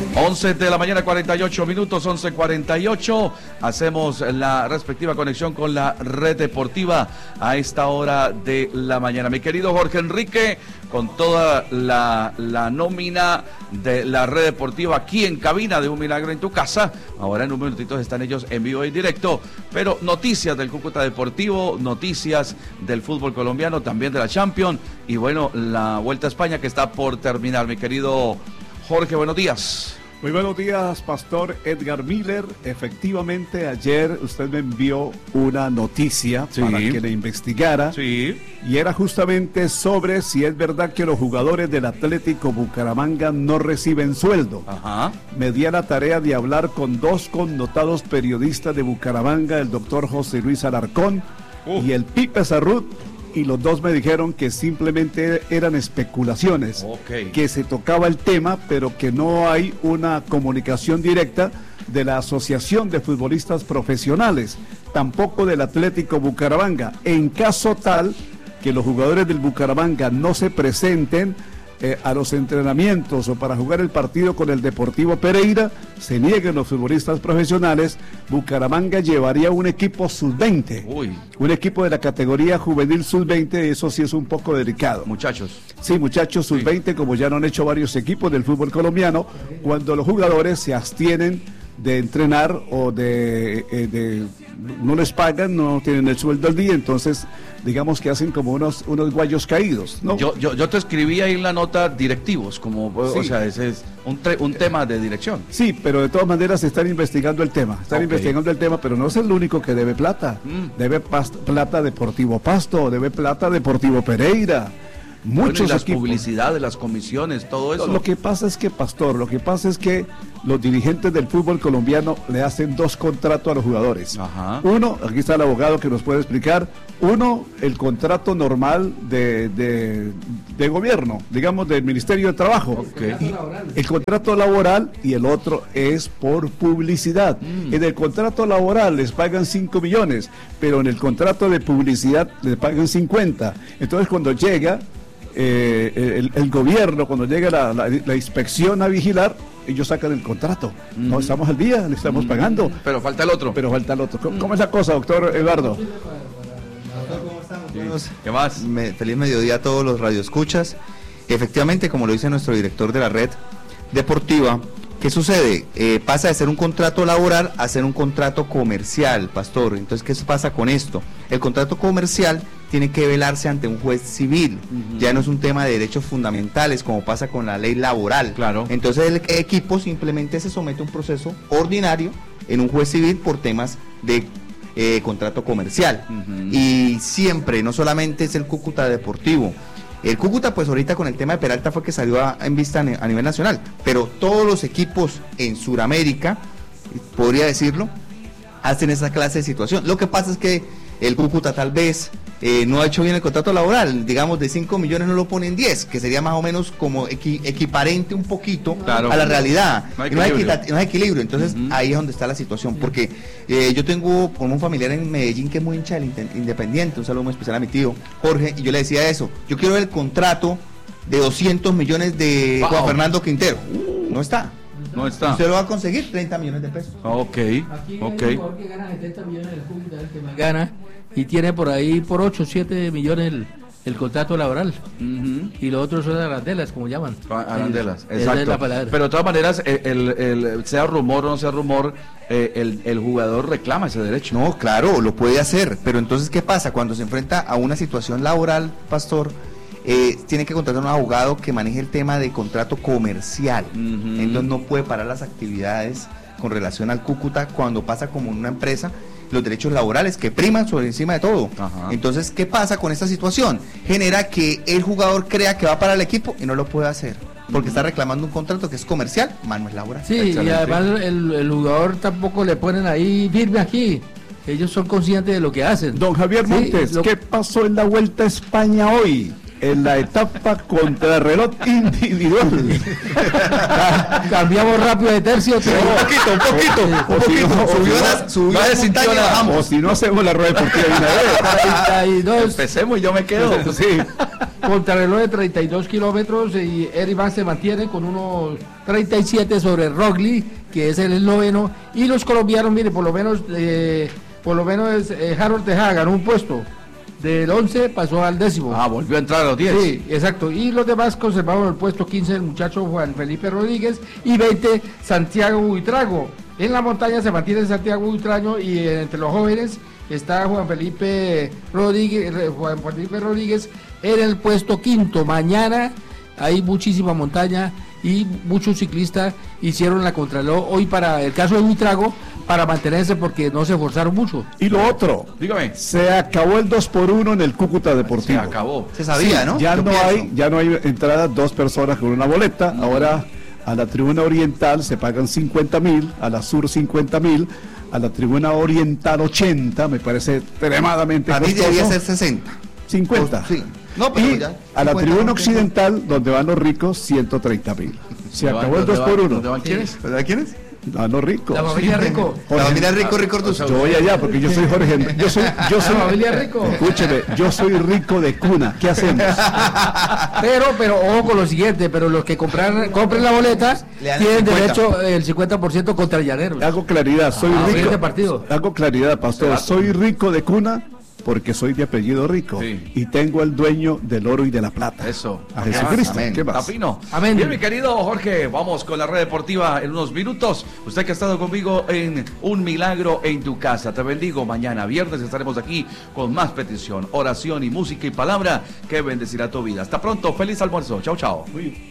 11 de la mañana, 48 minutos, 11:48. Hacemos la respectiva conexión con la red deportiva a esta hora de la mañana. Mi querido Jorge Enrique, con toda la nómina de la red deportiva aquí en cabina de Un Milagro en tu Casa. Ahora en un minutito están ellos en vivo y directo. Pero noticias del Cúcuta Deportivo, noticias del fútbol colombiano, también de la Champions. Y bueno, la Vuelta a España que está por terminar. Mi querido Jorge, buenos días. Muy buenos días, Pastor Edgar Miller. Efectivamente, ayer usted me envió una noticia para que le investigara. Sí. Y era justamente sobre si es verdad que los jugadores del Atlético Bucaramanga no reciben sueldo. Ajá. Me di a la tarea de hablar con dos connotados periodistas de Bucaramanga, el doctor José Luis Alarcón y el Pipe Sarrut. Y los dos me dijeron que simplemente eran especulaciones, que se tocaba el tema, pero que no hay una comunicación directa de la Asociación de Futbolistas Profesionales, tampoco del Atlético Bucaramanga. En caso tal que los jugadores del Bucaramanga no se presenten a los entrenamientos o para jugar el partido con el Deportivo Pereira, se nieguen los futbolistas profesionales, Bucaramanga llevaría un equipo sub-20, un equipo de la categoría juvenil sub-20, eso sí es un poco delicado. Muchachos. Sí, muchachos sub-20, como ya lo han hecho varios equipos del fútbol colombiano, cuando los jugadores se abstienen de entrenar o no les pagan, no tienen el sueldo al día, entonces digamos que hacen como unos guayos caídos, ¿no? Yo te escribí ahí en la nota directivos, como, sí. O sea, ese es un tema de dirección. Sí, pero de todas maneras están investigando el tema, pero no es el único que debe plata. Debe plata Deportivo Pasto, debe plata Deportivo Pereira. Muchos y las publicidades, las comisiones, todo eso. Lo que pasa es que, Pastor, los dirigentes del fútbol colombiano le hacen dos contratos a los jugadores. Ajá. Uno, aquí está el abogado que nos puede explicar. Uno, el contrato normal de gobierno, digamos del Ministerio de Trabajo. El contrato laboral, y el otro es por publicidad. En el contrato laboral les pagan 5 millones, pero en el contrato de publicidad les pagan 50. Entonces cuando llega el gobierno, cuando llega la inspección a vigilar, ellos sacan el contrato. No estamos al día, le estamos pagando. Pero falta el otro. ¿Cómo es la cosa, doctor Eduardo? ¿Cómo estamos? ¿Qué más? Feliz mediodía a todos los radioescuchas. Efectivamente, como lo dice nuestro director de la red deportiva, ¿qué sucede? Pasa de ser un contrato laboral a ser un contrato comercial, Pastor. Entonces, ¿qué pasa con esto? El contrato comercial tiene que velarse ante un juez civil. Ya no es un tema de derechos fundamentales como pasa con la ley laboral. Claro. Entonces el equipo simplemente se somete a un proceso ordinario en un juez civil por temas de contrato comercial. Y siempre, no solamente es el Cúcuta Deportivo. El Cúcuta, pues ahorita con el tema de Peralta fue que salió en vista a nivel nacional, pero todos los equipos en Sudamérica, podría decirlo, hacen esa clase de situación. Lo que pasa es que el Cúcuta tal vez no ha hecho bien el contrato laboral, digamos de 5 millones no lo ponen 10, que sería más o menos como equiparente un poquito a la realidad. No hay equilibrio, entonces ahí es donde está la situación, porque yo tengo como un familiar en Medellín que es muy hincha del Independiente, un saludo muy especial a mi tío Jorge, y yo le decía eso, yo quiero ver el contrato de 200 millones de Juan Fernando Quintero, no está. No está. Usted lo va a conseguir 30 millones de pesos. Aquí hay un jugador que gana 70 millones del Cúcuta, el que más gana, y tiene por ahí por 8 o 7 millones el contrato laboral. Y los otros son arandelas, como llaman. Arandelas, exacto. Esa es la palabra. Pero de todas maneras, sea rumor o no sea rumor, el jugador reclama ese derecho. No, claro, lo puede hacer, pero entonces, ¿qué pasa? Cuando se enfrenta a una situación laboral, Pastor, tiene que contratar a un abogado que maneje el tema de contrato comercial. Entonces no puede parar las actividades con relación al Cúcuta cuando pasa como en una empresa, los derechos laborales que priman sobre encima de todo. Entonces, ¿qué pasa con esta situación? Genera que el jugador crea que va para el equipo y no lo puede hacer, porque está reclamando un contrato que es comercial, más no es laboral. Sí, y además el jugador tampoco le ponen ahí firme aquí. Ellos son conscientes de lo que hacen. Don Javier Montes, ¿qué pasó en la Vuelta a España hoy? en la etapa contrarreloj individual. Cambiamos rápido de tercio. Un poquito. Subió la montaña y bajamos. O si no hacemos la rueda deportiva de una vez. 32. Empecemos y yo me quedo. Sí. Contrarreloj de 32 kilómetros y Eric Mas se mantiene con unos 37 sobre Roglic, que es el esloveno, y los colombianos, mire, por lo menos Harold Tejada ganó un puesto. Del 11 pasó al 10º. Ah, volvió a entrar a los 10. Sí, exacto. Y los demás conservaron el puesto 15 el muchacho Juan Felipe Rodríguez y 20 Santiago Buitrago. En la montaña se mantiene Santiago Buitrago y entre los jóvenes está Juan Felipe Rodríguez en el puesto 5º. Mañana hay muchísima montaña y muchos ciclistas hicieron la contrarreloj hoy para el caso de Buitrago para mantenerse porque no se esforzaron mucho. Y lo otro, dígame, se acabó el 2x1 en el Cúcuta Deportivo. se acabó. Se sabía, ¿no? Ya no hay entradas 2 personas con una boleta. Ahora a la tribuna oriental se pagan 50.000, a la sur 50.000, a la tribuna oriental 80, me parece extremadamente A mí costoso. debía ser 60. 50. Sí. No, pero Y ya, a la 50 tribuna no occidental, donde van los ricos, 130.000. Se acabó el 2x1. ¿Dónde van quiénes? ¿Verdad quién es? Van los ricos. La familia Rico. La familia Rico Ortuz. Yo voy allá porque yo soy Jorge. Yo soy La familia Rico. Escúcheme, yo soy rico de cuna. ¿Qué hacemos? Pero ojo con lo siguiente, pero los que compren la boleta Le dan el tienen 50. derecho el 50% contra el Llaneros. Hago claridad, soy Ah, rico. este partido. Hago claridad, pastor. Soy rico de cuna porque soy de apellido rico. Sí. Y tengo el dueño del oro y de la plata. Eso. A Jesucristo. Amén. ¿Qué más? Tapino. Amén. Bien, mi querido Jorge, vamos con la red deportiva en unos minutos. Usted que ha estado conmigo en Un Milagro en tu Casa. Te bendigo. Mañana viernes estaremos aquí con más petición, oración y música y palabra que bendecirá tu vida. Hasta pronto. Feliz almuerzo. Chao, chao.